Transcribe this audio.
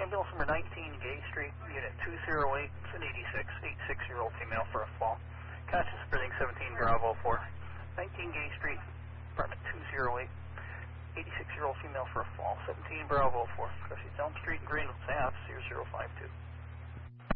ambulance number 19 Gay Street, unit 208, it's an 86-year-old female for a fall. Conscious breathing 17 Bravo 4. 19 Gay Street, apartment 208, 86-year-old female for a fall. 17 Bravo 4. Cressy Elm Street, Greenville, Ave. 0052.